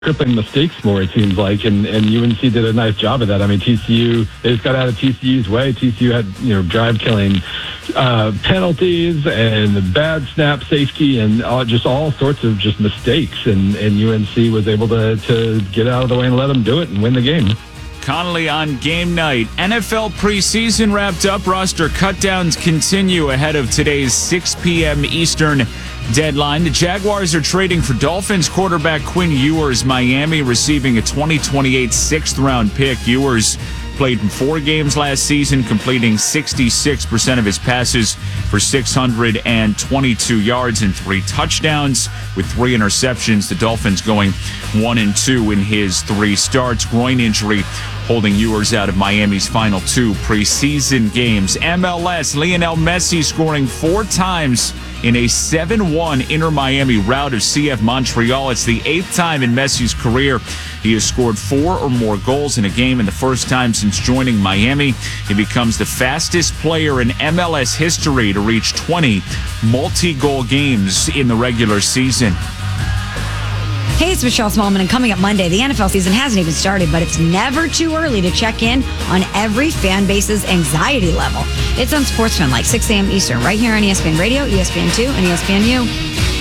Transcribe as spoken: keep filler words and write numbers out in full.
crippling mistakes more, it seems like, and, and U N C did a nice job of that. I mean, T C U, they just got out of T C U's way. T C U had, you know, drive-killing uh, penalties and bad snap safety and all, just all sorts of just mistakes, and, and U N C was able to, to get out of the way and let them do it and win the game. Connolly on game night. N F L preseason wrapped up. Roster cutdowns continue ahead of today's six p.m. Eastern deadline. The Jaguars are trading for Dolphins quarterback Quinn Ewers. Miami receiving a twenty twenty-eight sixth-round pick. Ewers played in four games last season, completing sixty-six percent of his passes for six hundred twenty-two yards and three touchdowns with three interceptions. The Dolphins going one and two in his three starts. Groin injury holding Ewers out of Miami's final two preseason games. M L S, Lionel Messi scoring four times in a seven one Inter-Miami rout of C F Montreal. It's the eighth time in Messi's career he has scored four or more goals in a game, and the first time since joining Miami. He becomes the fastest player in M L S history to reach twenty multi-goal games in the regular season. Hey, it's Michelle Smallman, and coming up Monday, the N F L season hasn't even started, but it's never too early to check in on every fan base's anxiety level. It's on SportsFan, like six a.m. Eastern, right here on E S P N Radio, E S P N two, and E S P N U.